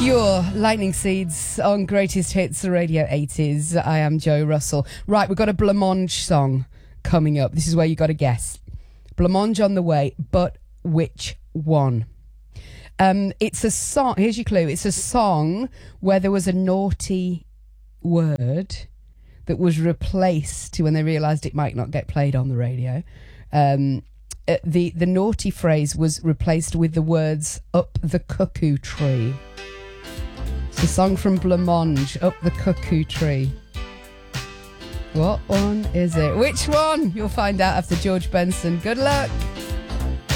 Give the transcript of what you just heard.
Pure Lightning Seeds on Greatest Hits Radio 80s. I am Joe Russell. Right, we've got a blancmange song coming up. This is where you got to guess. Blancmange on the way, but which one? It's a song. Here's your clue. It's a song where there was a naughty word that was replaced when they realised it might not get played on the radio. The naughty phrase was replaced with the words "up the cuckoo tree." It's a song from Blancmange, "Up the Cuckoo Tree." What one is it? Which one? You'll find out after George Benson. Good luck.